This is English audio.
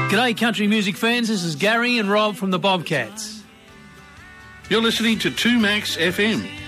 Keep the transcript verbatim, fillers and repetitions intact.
G'day country music fans, this is Gary and Rob from the Bobcats. You're listening to two Max F M.